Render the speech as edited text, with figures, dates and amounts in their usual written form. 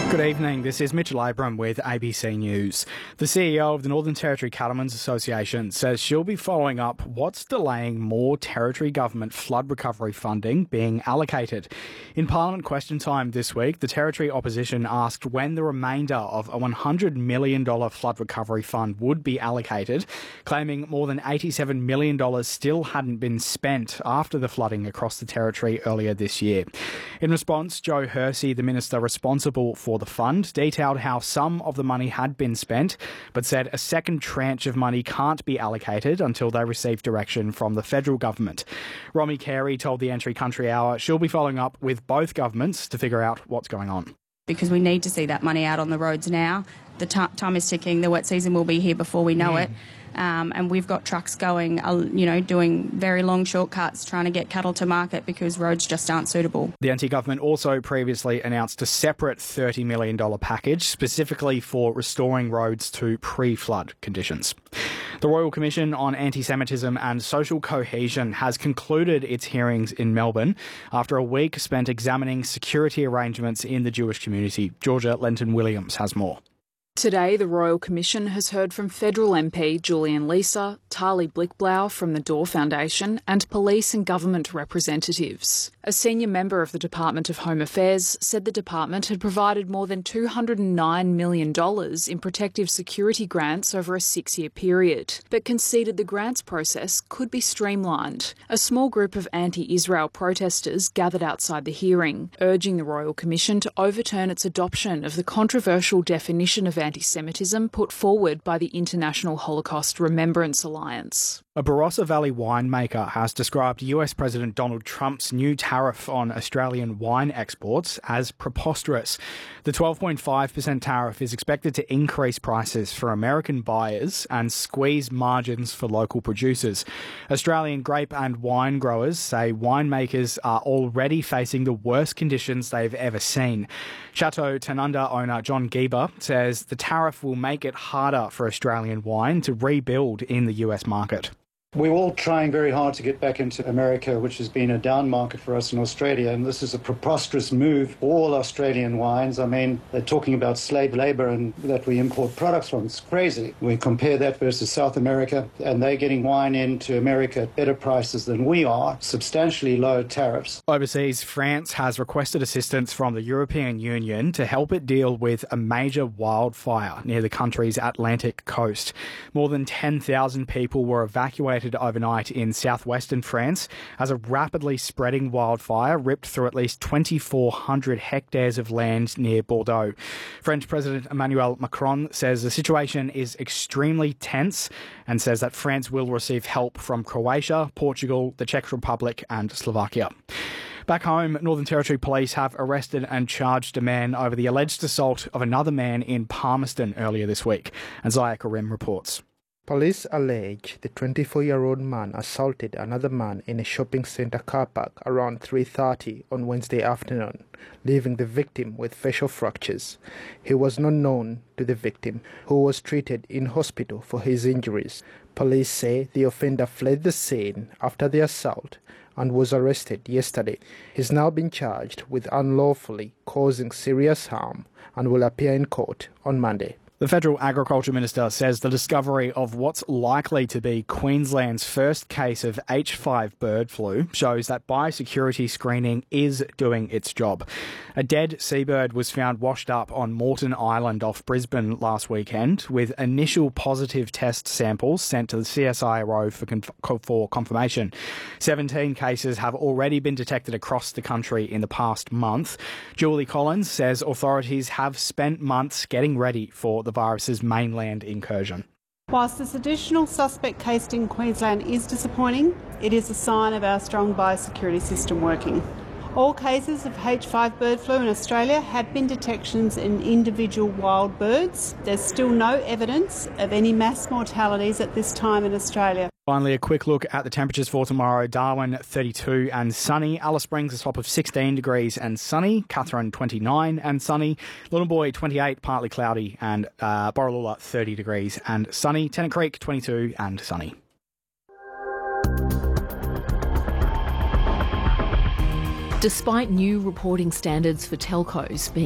Good evening, this is Mitchell Abram with ABC News. The CEO of the Northern Territory Cattlemen's Association says she'll be following up what's delaying more Territory government flood recovery funding being allocated. In Parliament question time this week, the Territory opposition asked when the remainder of a $100 million flood recovery fund would be allocated, claiming more than $87 million still hadn't been spent after the flooding across the Territory earlier this year. In response, Joe Hersey, the minister responsible for the fund, detailed how some of the money had been spent, but said a second tranche of money can't be allocated until they receive direction from the federal government. Romy Carey told the Entry Country Hour she'll be following up with both governments to figure out what's going on. Because we need to see that money out on the roads now. The time is ticking. The wet season will be here before we know it. And we've got trucks going, doing very long shortcuts, trying to get cattle to market because roads just aren't suitable. The NT government also previously announced a separate $30 million package specifically for restoring roads to pre-flood conditions. The Royal Commission on Anti-Semitism and Social Cohesion has concluded its hearings in Melbourne after a week spent examining security arrangements in the Jewish community. Georgia Lenton-Williams has more. Today, the Royal Commission has heard from Federal MP Julian Leeser, Tali Blickblau from the Door Foundation and police and government representatives. A senior member of the Department of Home Affairs said the department had provided more than $209 million in protective security grants over a 6-year period, but conceded the grants process could be streamlined. A small group of anti-Israel protesters gathered outside the hearing, urging the Royal Commission to overturn its adoption of the controversial definition of anti-Semitism put forward by the International Holocaust Remembrance Alliance. A Barossa Valley winemaker has described US President Donald Trump's new tariff on Australian wine exports as preposterous. The 12.5% tariff is expected to increase prices for American buyers and squeeze margins for local producers. Australian grape and wine growers say winemakers are already facing the worst conditions they've ever seen. Chateau Tanunda owner John Gieber says the tariff will make it harder for Australian wine to rebuild in the US market. We're all trying very hard to get back into America, which has been a down market for us in Australia, and this is a preposterous move for all Australian wines. I mean, they're talking about slave labour and that we import products from. It's crazy. We compare that versus South America, and they're getting wine into America at better prices than we are, substantially lower tariffs. Overseas, France has requested assistance from the European Union to help it deal with a major wildfire near the country's Atlantic coast. More than 10,000 people were evacuated overnight in southwestern France as a rapidly spreading wildfire ripped through at least 2,400 hectares of land near Bordeaux. French President Emmanuel Macron says the situation is extremely tense and says that France will receive help from Croatia, Portugal, the Czech Republic and Slovakia. Back home, Northern Territory Police have arrested and charged a man over the alleged assault of another man in Palmerston earlier this week. And Zaya Karim reports. Police allege the 24-year-old man assaulted another man in a shopping centre car park around 3:30 on Wednesday afternoon, leaving the victim with facial fractures. He was not known to the victim, who was treated in hospital for his injuries. Police say the offender fled the scene after the assault and was arrested yesterday. He's now been charged with unlawfully causing serious harm and will appear in court on Monday. The Federal Agriculture Minister says the discovery of what's likely to be Queensland's first case of H5 bird flu shows that biosecurity screening is doing its job. A dead seabird was found washed up on Moreton Island off Brisbane last weekend, with initial positive test samples sent to the CSIRO for confirmation. 17 cases have already been detected across the country in the past month. Julie Collins says authorities have spent months getting ready for the virus's mainland incursion. Whilst this additional suspect case in Queensland is disappointing, it is a sign of our strong biosecurity system working. All cases of H5 bird flu in Australia have been detections in individual wild birds. There's still no evidence of any mass mortalities at this time in Australia. Finally, a quick look at the temperatures for tomorrow. Darwin 32 and sunny. Alice Springs a top of 16 degrees and sunny. Katherine 29 and sunny. Little Boy 28, partly cloudy, and Borroloola 30 degrees and sunny. Tennant Creek 22 and sunny. Despite new reporting standards for telcos being